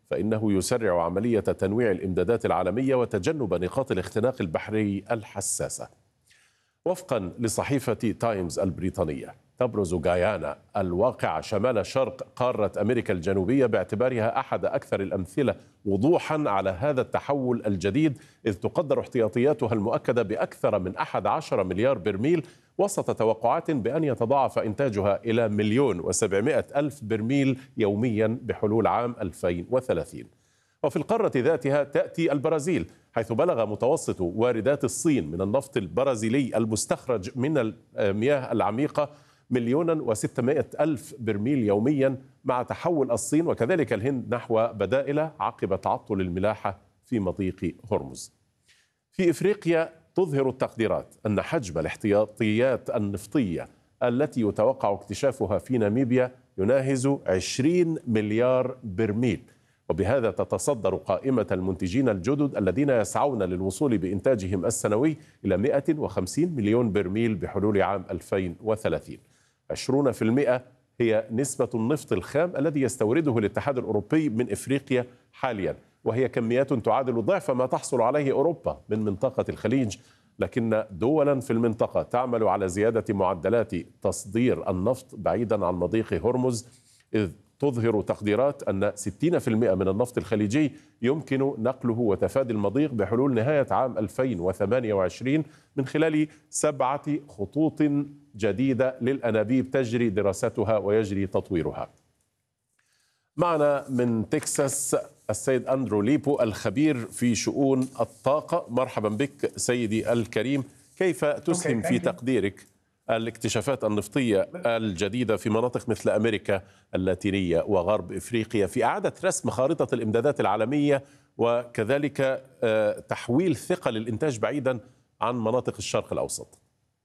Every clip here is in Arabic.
فإنه يسرع عملية تنويع الإمدادات العالمية وتجنب نقاط الاختناق البحري الحساسة. وفقا لصحيفة تايمز البريطانية، تبرز غايانا الواقعة شمال شرق قارة أمريكا الجنوبية باعتبارها أحد أكثر الأمثلة وضوحا على هذا التحول الجديد، إذ تقدر احتياطياتها المؤكدة بأكثر من 11 مليار برميل، وسط توقعات بأن يتضاعف إنتاجها إلى 1,700,000 برميل يوميا بحلول عام 2030. وفي القارة ذاتها تأتي البرازيل، حيث بلغ متوسط واردات الصين من النفط البرازيلي المستخرج من المياه العميقة 1,600,000 برميل يوميا، مع تحول الصين وكذلك الهند نحو بدائل عقب تعطل الملاحة في مضيق هرمز. في إفريقيا تظهر التقديرات أن حجم الاحتياطيات النفطية التي يتوقع اكتشافها في ناميبيا يناهز 20 مليار برميل، وبهذا تتصدر قائمة المنتجين الجدد الذين يسعون للوصول بإنتاجهم السنوي إلى 150 مليون برميل بحلول عام 2030. 20% هي نسبة النفط الخام الذي يستورده الاتحاد الأوروبي من إفريقيا حاليا، وهي كميات تعادل ضعف ما تحصل عليه أوروبا من منطقة الخليج، لكن دولا في المنطقة تعمل على زيادة معدلات تصدير النفط بعيدا عن مضيق هرمز، إذ تظهر تقديرات أن 60% من النفط الخليجي يمكن نقله وتفادي المضيق بحلول نهاية عام 2028 من خلال 7 خطوط جديدة للأنابيب تجري دراستها ويجري تطويرها. معنا من تكساس السيد أندرو ليبو الخبير في شؤون الطاقة. مرحبا بك سيدي الكريم. كيف تسهم في تقديرك الاكتشافات النفطية الجديدة في مناطق مثل أمريكا اللاتينية وغرب إفريقيا في إعادة رسم خارطة الإمدادات العالمية وكذلك تحويل ثقل الإنتاج بعيدا عن مناطق الشرق الأوسط؟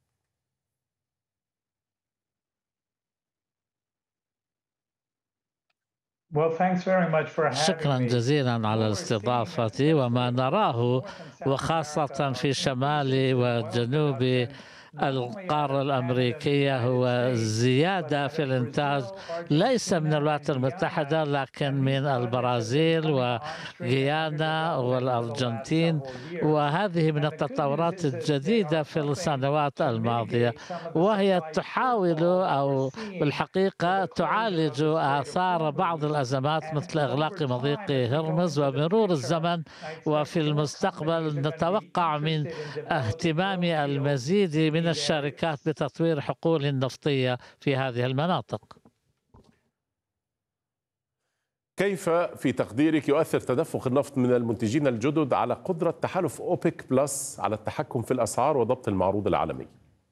شكرا جزيلا على الاستضافة. وما نراه وخاصة في شمال وجنوب القارة الأمريكية هو زيادة في الإنتاج ليس من الولايات المتحدة لكن من البرازيل وغيانا والأرجنتين، وهذه من التطورات الجديدة في السنوات الماضية، وهي تحاول أو بالحقيقة تعالج آثار بعض الأزمات مثل إغلاق مضيق هرمز ومرور الزمن. وفي المستقبل نتوقع من اهتمام المزيد من الشركات بتطوير حقول نفطية في هذه المناطق. كيف في تقديرك يؤثر تدفق النفط من المنتجين الجدد على قدرة تحالف أوبك بلس على التحكم في الأسعار وضبط المعروض العالمي؟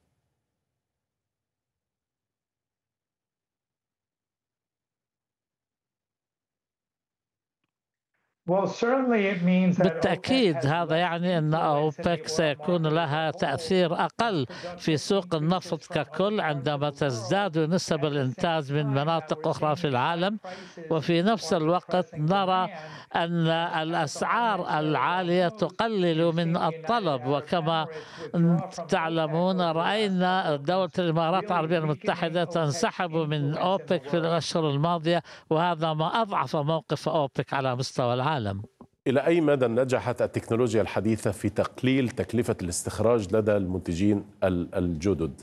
بالتأكيد هذا يعني أن أوبك سيكون لها تأثير أقل في سوق النفط ككل عندما تزداد نسب الإنتاج من مناطق أخرى في العالم، وفي نفس الوقت نرى أن الأسعار العالية تقلل من الطلب. وكما تعلمون رأينا دولة الإمارات العربية المتحدة تنسحب من أوبك في الأشهر الماضية، وهذا ما أضعف موقف أوبك على مستوى العالم. إلى أي مدى نجحت التكنولوجيا الحديثة في تقليل تكلفة الاستخراج لدى المنتجين الجدد؟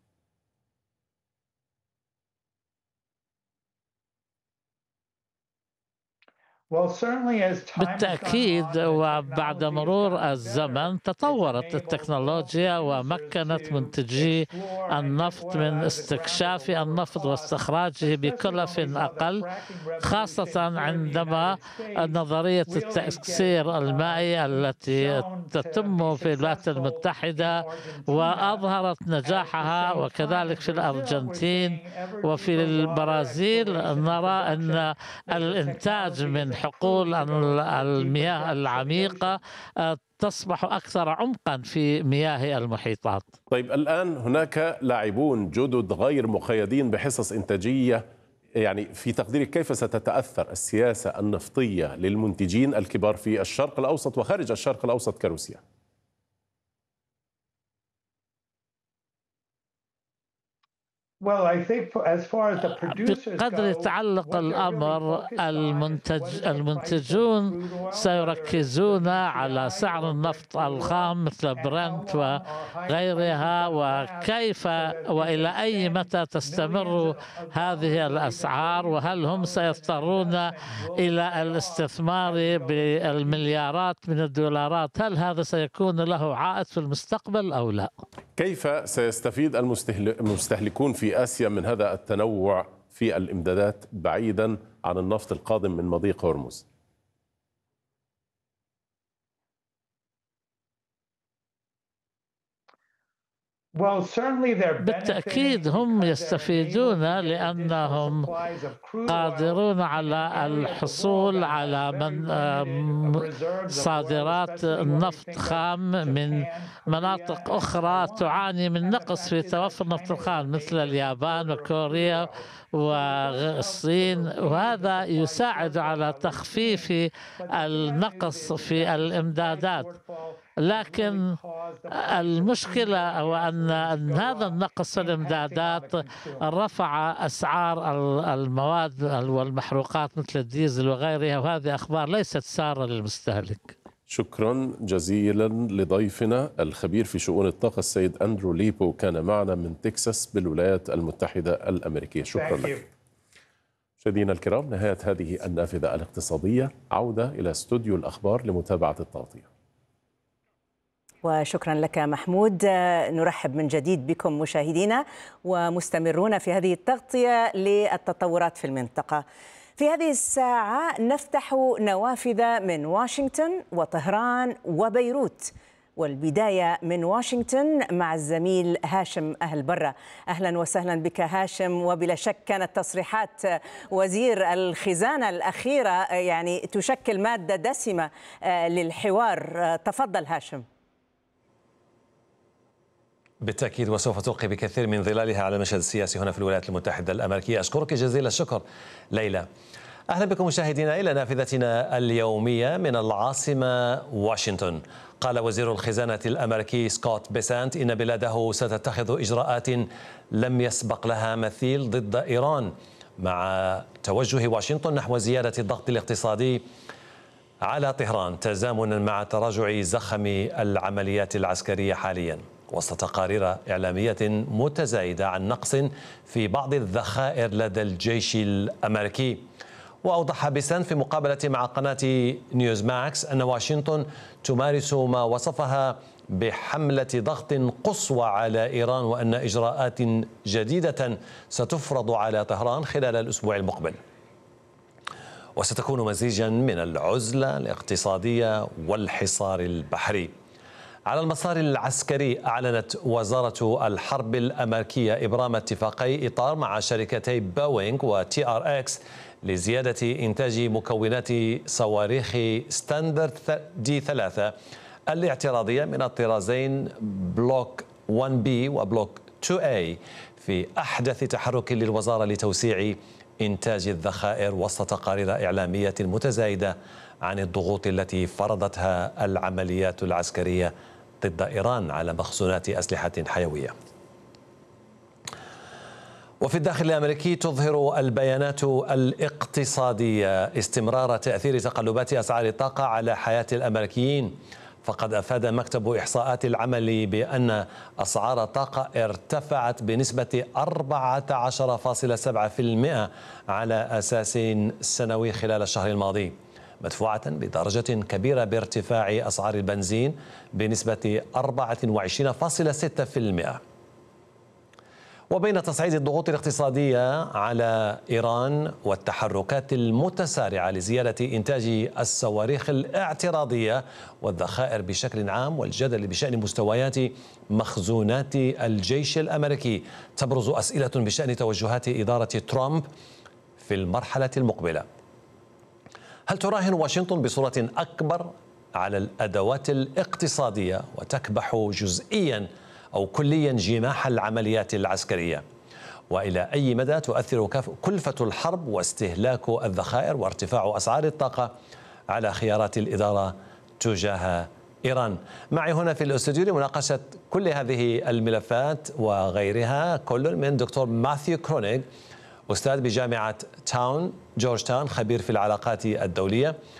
بالتأكيد، وبعد مرور الزمن تطورت التكنولوجيا ومكنت منتجي النفط من استكشاف النفط واستخراجه بكلف أقل، خاصة عندما نظرية التأكسير المائي التي تتم في الولايات المتحدة وأظهرت نجاحها، وكذلك في الأرجنتين وفي البرازيل نرى أن الإنتاج من حقول المياه العميقة تصبح أكثر عمقا في مياه المحيطات. طيب الآن هناك لاعبون جدد غير مقيدين بحصص إنتاجية، يعني في تقديرك كيف ستتأثر السياسة النفطية للمنتجين الكبار في الشرق الأوسط وخارج الشرق الأوسط كروسيا؟ بقدر يتعلق الأمر المنتجون سيركزون على سعر النفط الخام مثل برنت وغيرها، وكيف وإلى أي متى تستمر هذه الأسعار، وهل هم سيضطرون إلى الاستثمار بالمليارات من الدولارات. هل هذا سيكون له عائد في المستقبل أو لا؟ كيف سيستفيد المستهلكون في آسيا من هذا التنوع في الإمدادات بعيدا عن النفط القادم من مضيق هرمز؟ بالتأكيد هم يستفيدون، لأنهم قادرون على الحصول على صادرات نفط خام من مناطق أخرى تعاني من نقص في توفر النفط الخام مثل اليابان وكوريا والصين، وهذا يساعد على تخفيف النقص في الإمدادات. لكن المشكلة هو أن هذا النقص في الإمدادات رفع أسعار المواد والمحروقات مثل الديزل وغيرها، وهذه أخبار ليست سارة للمستهلك. شكرا جزيلا لضيفنا الخبير في شؤون الطاقة السيد أندرو ليبو، كان معنا من تكساس بالولايات المتحدة الأمريكية. شكرا لك. مشاهدينا الكرام، نهاية هذه النافذة الاقتصادية، عودة إلى استوديو الأخبار لمتابعة التغطية. وشكرا لك محمود. نرحب من جديد بكم مشاهدينا ومستمرون في هذه التغطية للتطورات في المنطقة. في هذه الساعة نفتح نوافذ من واشنطن وطهران وبيروت، والبداية من واشنطن مع الزميل هاشم أهل برة. أهلا وسهلا بك هاشم. وبلا شك كانت تصريحات وزير الخزانة الأخيرة يعني تشكل مادة دسمة للحوار. تفضل هاشم. بالتأكيد، وسوف تلقي بكثير من ظلالها على المشهد السياسي هنا في الولايات المتحدة الأمريكية. أشكرك جزيل الشكر ليلى. أهلا بكم مشاهدينا إلى نافذتنا اليومية من العاصمة واشنطن. قال وزير الخزانة الأمريكي سكوت بيسانت إن بلاده ستتخذ إجراءات لم يسبق لها مثيل ضد إيران، مع توجه واشنطن نحو زيادة الضغط الاقتصادي على طهران تزامنا مع تراجع زخم العمليات العسكرية حاليا، وسط تقارير إعلامية متزايدة عن نقص في بعض الذخائر لدى الجيش الأمريكي. وأوضح بيسان في مقابلة مع قناة نيوز ماكس أن واشنطن تمارس ما وصفها بحملة ضغط قصوى على إيران، وأن إجراءات جديدة ستفرض على طهران خلال الأسبوع المقبل، وستكون مزيجا من العزلة الاقتصادية والحصار البحري. على المسار العسكري، أعلنت وزارة الحرب الأمريكية إبرام اتفاقي إطار مع شركتي بوينغ وتي ار اكس لزيادة إنتاج مكونات صواريخ ستاندرد دي 3 الاعتراضية من الطرازين بلوك 1B وبلوك 2A في أحدث تحرك للوزارة لتوسيع إنتاج الذخائر، وسط تقارير إعلامية متزايدة عن الضغوط التي فرضتها العمليات العسكرية ضد إيران على مخزونات أسلحة حيوية. وفي الداخل الأمريكي تظهر البيانات الاقتصادية استمرار تأثير تقلبات أسعار الطاقة على حياة الأمريكيين، فقد أفاد مكتب إحصاءات العمل بأن أسعار الطاقة ارتفعت بنسبة 14.7% على أساس سنوي خلال الشهر الماضي، مدفوعة بدرجة كبيرة بارتفاع أسعار البنزين بنسبة 24.6%. وبين تصعيد الضغوط الاقتصادية على إيران والتحركات المتسارعة لزيادة إنتاج الصواريخ الاعتراضية والذخائر بشكل عام والجدل بشأن مستويات مخزونات الجيش الأمريكي، تبرز أسئلة بشأن توجهات إدارة ترامب في المرحلة المقبلة. هل تراهن واشنطن بصورة أكبر على الأدوات الاقتصادية وتكبح جزئيا أو كليا جماح العمليات العسكرية؟ وإلى أي مدى تؤثر كلفة الحرب واستهلاك الذخائر وارتفاع أسعار الطاقة على خيارات الإدارة تجاه إيران. معي هنا في الاستوديو لمناقشة كل هذه الملفات وغيرها كل من دكتور ماثيو كرونيغ، أستاذ بجامعة جورج تاون، خبير في العلاقات الدولية،